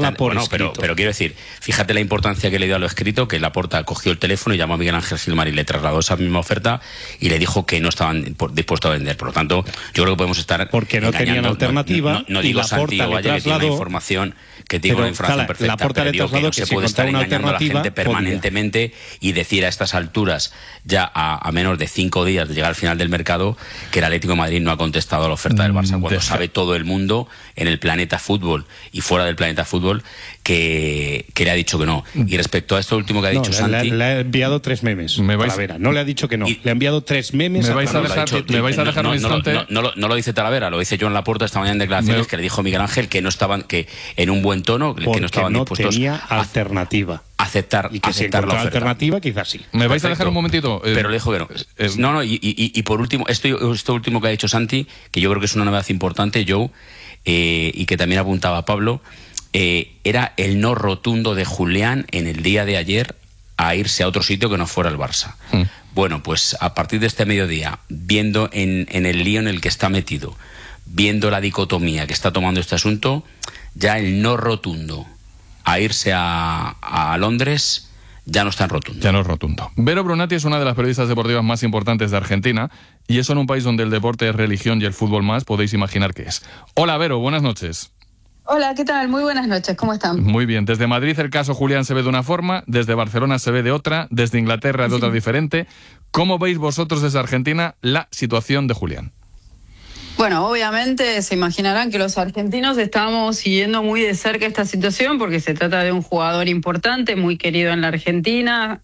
pasarla por escrito. Pero quiero decir, fíjate la importancia que le dio a lo escrito, que Laporta cogió el teléfono y llamó a Miguel Ángel Gilmar y le trasladó esa misma oferta y le dijo que no estaban dispuestos a vender. Por lo tanto, yo creo que podemos estar porque no tenían alternativa. No digo Santi o Valle, que tiene una información que tiene una información perfecta, pero digo que no se puede estar engañando a la gente permanentemente y decir a estas alturas, ya a menos de 5 días de llegar al final del mercado, que el Atlético de Madrid no ha contestado a la oferta del Barça, cuando sabe todo el mundo en el planeta fútbol y fuera del planeta fútbol que le ha dicho que no. Y respecto a esto último que ha dicho Santi... Le ha enviado 3 memes. Talavera. No le ha dicho que no. Le ha enviado 3 memes. ¿Me vais a dejar un instante? No lo dice Talavera, lo dice Joan Laporta esta mañana en declaraciones, que le dijo Miguel Ángel que no estaban, que en un buen tono, que no estaban dispuestos tenía alternativa. Aceptar y que si encontró la alternativa, quizás sí. ¿Me vais a dejar un momentito? Pero le dijo que no. Y por último, esto último que ha dicho Santi, que yo creo que es una novedad importante, Joe, y que también apuntaba Pablo, era el no rotundo de Julián en el día de ayer a irse a otro sitio que no fuera el Barça. Bueno, pues a partir de este mediodía, viendo en el lío en el que está metido, viendo la dicotomía que está tomando este asunto, ya el no rotundo a irse a Londres ya no es tan rotundo. Ya no es rotundo. Vero Brunati es una de las periodistas deportivas más importantes de Argentina, y eso en un país donde el deporte es religión y el fútbol más, podéis imaginar qué es. Hola Vero, buenas noches. Hola, ¿qué tal? Muy buenas noches, ¿cómo están? Muy bien, desde Madrid el caso Julián se ve de una forma, desde Barcelona se ve de otra, desde Inglaterra de otra diferente. ¿Cómo veis vosotros desde Argentina la situación de Julián? Bueno, obviamente se imaginarán que los argentinos estamos siguiendo muy de cerca esta situación porque se trata de un jugador importante, muy querido en la Argentina,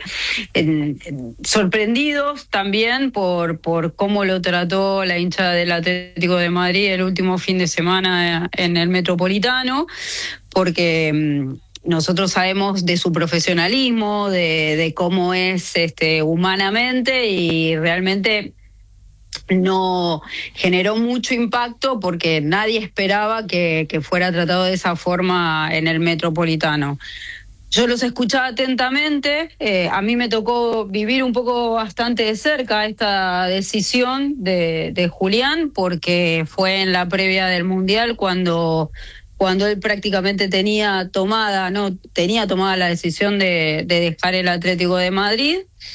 sorprendidos también por cómo lo trató la hinchada del Atlético de Madrid el último fin de semana en el Metropolitano, porque nosotros sabemos de su profesionalismo, de cómo es humanamente, y realmente no generó mucho impacto porque nadie esperaba que fuera tratado de esa forma en el Metropolitano. Yo los escuchaba atentamente, a mí me tocó vivir un poco bastante de cerca esta decisión de Julián, porque fue en la previa del Mundial cuando él prácticamente tenía tomada la decisión de dejar el Atlético de Madrid.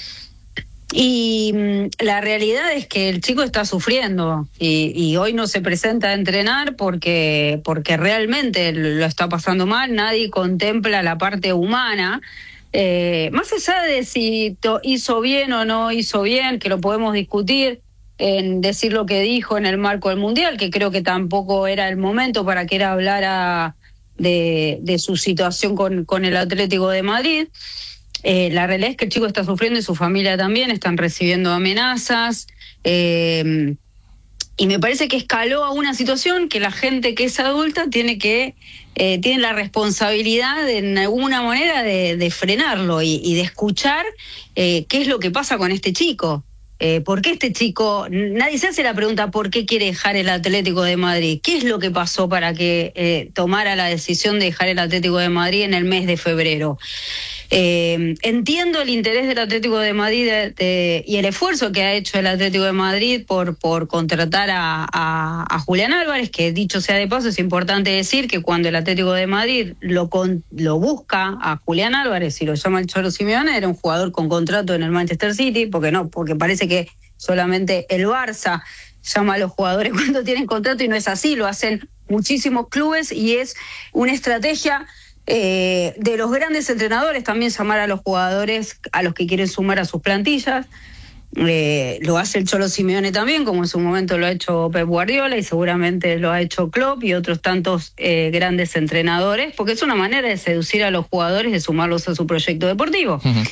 Y la realidad es que el chico está sufriendo y hoy no se presenta a entrenar porque realmente lo está pasando mal. Nadie contempla la parte humana, más allá de si hizo bien o no hizo bien, que lo podemos discutir, en decir lo que dijo en el marco del Mundial, que creo que tampoco era el momento para que él hablara de su situación con el Atlético de Madrid. La realidad es que el chico está sufriendo y su familia también, están recibiendo amenazas, y me parece que escaló a una situación que la gente que es adulta tiene la responsabilidad en alguna manera de frenarlo y de escuchar qué es lo que pasa con este chico. ¿Por qué este chico? Nadie se hace la pregunta ¿por qué quiere dejar el Atlético de Madrid? ¿Qué es lo que pasó para que tomara la decisión de dejar el Atlético de Madrid en el mes de febrero? Entiendo el interés del Atlético de Madrid y el esfuerzo que ha hecho el Atlético de Madrid por contratar a Julián Álvarez, que dicho sea de paso, es importante decir que cuando el Atlético de Madrid lo busca a Julián Álvarez y lo llama el Cholo Simeone, era un jugador con contrato en el Manchester City, porque parece que solamente el Barça llama a los jugadores cuando tienen contrato, y no es así, lo hacen muchísimos clubes, y es una estrategia de los grandes entrenadores también llamar a los jugadores a los que quieren sumar a sus plantillas. Lo hace el Cholo Simeone también, como en su momento lo ha hecho Pep Guardiola, y seguramente lo ha hecho Klopp y otros tantos grandes entrenadores, porque es una manera de seducir a los jugadores, de sumarlos a su proyecto deportivo. Uh-huh.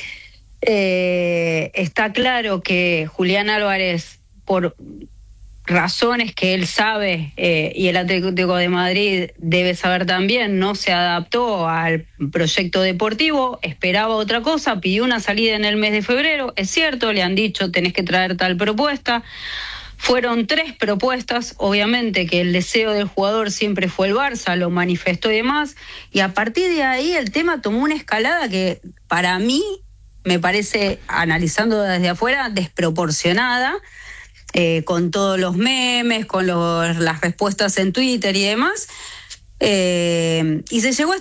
Está claro que Julián Álvarez, por razones que él sabe y el Atlético de Madrid debe saber también, no se adaptó al proyecto deportivo, esperaba otra cosa, pidió una salida en el mes de febrero, es cierto, le han dicho tenés que traer tal propuesta. Fueron 3 propuestas, obviamente que el deseo del jugador siempre fue el Barça, lo manifestó y demás, y a partir de ahí el tema tomó una escalada que para mí me parece, analizando desde afuera, desproporcionada, con todos los memes, con las respuestas en Twitter y demás, y se llegó a